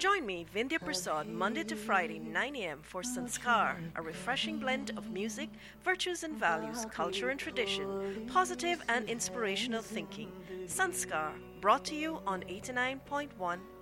Join me, Vindhya Prasad, Monday to Friday, 9 a.m. for Sanskar, a refreshing blend of music, virtues and values, culture and tradition, positive and inspirational thinking. Sanskar, brought to you on 89.1